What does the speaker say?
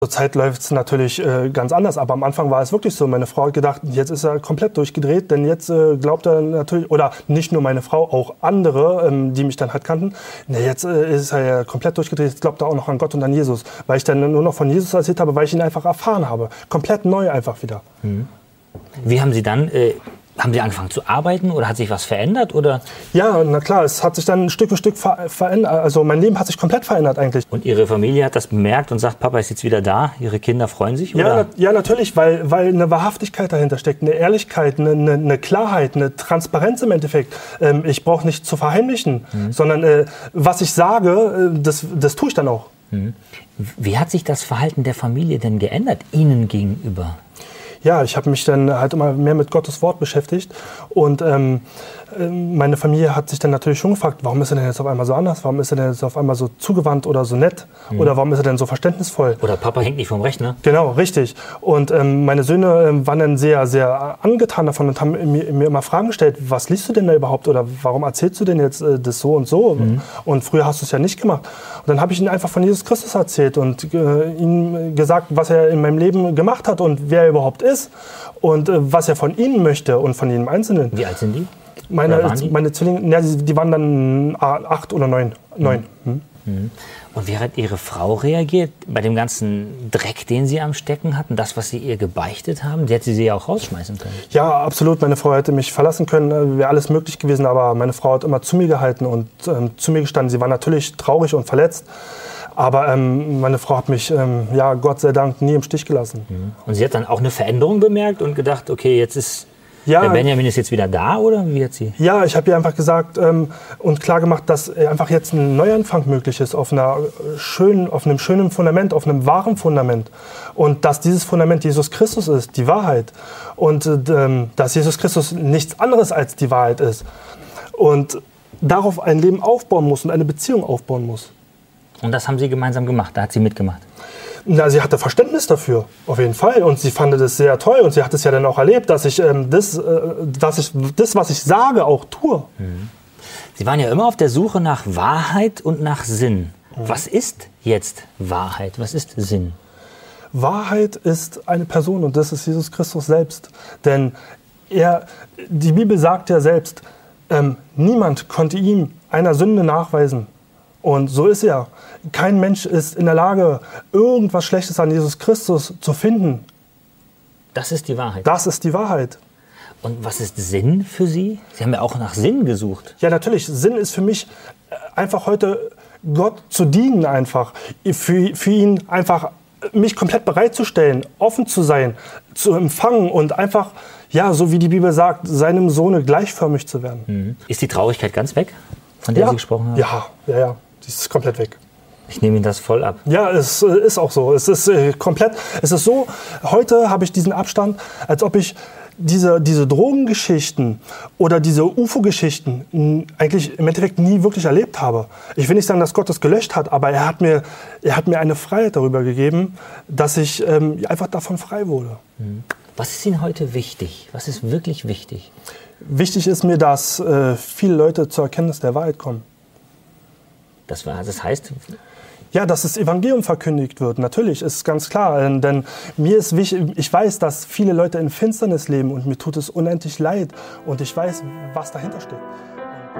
Zurzeit läuft es natürlich ganz anders, aber am Anfang war es wirklich so. Meine Frau hat gedacht, jetzt ist er komplett durchgedreht, denn jetzt glaubt er natürlich, oder nicht nur meine Frau, auch andere, die mich dann halt kannten, jetzt ist er ja komplett durchgedreht, jetzt glaubt er auch noch an Gott und an Jesus, weil ich dann nur noch von Jesus erzählt habe, weil ich ihn einfach erfahren habe. Komplett neu einfach wieder. Mhm. Wie haben Sie dann... Haben Sie angefangen zu arbeiten oder hat sich was verändert? Oder? Ja, na klar, es hat sich dann Stück für Stück verändert. Also mein Leben hat sich komplett verändert eigentlich. Und Ihre Familie hat das bemerkt und sagt, Papa ist jetzt wieder da? Ihre Kinder freuen sich? Oder? Ja, natürlich, weil eine Wahrhaftigkeit dahinter steckt, eine Ehrlichkeit, eine Klarheit, eine Transparenz im Endeffekt. Ich brauche nicht zu verheimlichen, sondern was ich sage, das tue ich dann auch. Mhm. Wie hat sich das Verhalten der Familie denn geändert, Ihnen gegenüber? Ja, ich habe mich dann halt immer mehr mit Gottes Wort beschäftigt und meine Familie hat sich dann natürlich schon gefragt, warum ist er denn jetzt auf einmal so anders, warum ist er denn jetzt auf einmal so zugewandt oder so nett oder warum ist er denn so verständnisvoll? Oder Papa hängt nicht vom Rechner. Genau, richtig. Und meine Söhne waren dann sehr, sehr angetan davon und haben mir immer Fragen gestellt, was liest du denn da überhaupt oder warum erzählst du denn jetzt das so und so? Und früher hast du es ja nicht gemacht. Und dann habe ich ihnen einfach von Jesus Christus erzählt und ihnen gesagt, was er in meinem Leben gemacht hat und wer er überhaupt ist und was er von ihnen möchte und von jedem Einzelnen. Wie alt sind die? Meine Zwillinge, ja, die waren dann 8 oder 9. Und wie hat Ihre Frau reagiert bei dem ganzen Dreck, den Sie am Stecken hatten? Das, was Sie ihr gebeichtet haben? Die hätte Sie ja auch rausschmeißen können. Ja, absolut. Meine Frau hätte mich verlassen können. Wäre alles möglich gewesen. Aber meine Frau hat immer zu mir gehalten und zu mir gestanden. Sie war natürlich traurig und verletzt. Aber meine Frau hat mich, Gott sei Dank, nie im Stich gelassen. Und sie hat dann auch eine Veränderung bemerkt und gedacht, okay, jetzt ist... Der Benjamin ist jetzt wieder da, oder wie hat sie? Ja, ich habe ihr einfach gesagt und klar gemacht, dass einfach jetzt ein Neuanfang möglich ist auf einem schönen Fundament, auf einem wahren Fundament. Und dass dieses Fundament Jesus Christus ist, die Wahrheit. Und dass Jesus Christus nichts anderes als die Wahrheit ist. Und darauf ein Leben aufbauen muss und eine Beziehung aufbauen muss. Und das haben Sie gemeinsam gemacht, da hat sie mitgemacht? Na, sie hatte Verständnis dafür, auf jeden Fall. Und sie fand das sehr toll. Und sie hat es ja dann auch erlebt, dass ich das, was ich sage, auch tue. Sie waren ja immer auf der Suche nach Wahrheit und nach Sinn. Was ist jetzt Wahrheit? Was ist Sinn? Wahrheit ist eine Person und das ist Jesus Christus selbst. Denn die Bibel sagt ja selbst, niemand konnte ihm einer Sünde nachweisen. Und so ist er. Kein Mensch ist in der Lage, irgendwas Schlechtes an Jesus Christus zu finden. Das ist die Wahrheit. Das ist die Wahrheit. Und was ist Sinn für Sie? Sie haben ja auch nach Sinn gesucht. Ja, natürlich. Sinn ist für mich einfach heute Gott zu dienen einfach. Für ihn einfach mich komplett bereitzustellen, offen zu sein, zu empfangen und einfach, ja, so wie die Bibel sagt, seinem Sohne gleichförmig zu werden. Ist die Traurigkeit ganz weg, von der Sie gesprochen haben? Ja. Die ist komplett weg. Ich nehme Ihnen das voll ab. Ja, es ist auch so. Es ist komplett. Es ist so, heute habe ich diesen Abstand, als ob ich diese Drogengeschichten oder diese UFO-Geschichten eigentlich im Endeffekt nie wirklich erlebt habe. Ich will nicht sagen, dass Gott das gelöscht hat, aber er hat mir eine Freiheit darüber gegeben, dass ich einfach davon frei wurde. Was ist Ihnen heute wichtig? Was ist wirklich wichtig? Wichtig ist mir, dass viele Leute zur Erkenntnis der Wahrheit kommen. Das heißt? Ja, dass das Evangelium verkündigt wird, natürlich, ist ganz klar. Denn mir ist wichtig, ich weiß, dass viele Leute in Finsternis leben und mir tut es unendlich leid. Und ich weiß, was dahinter steckt.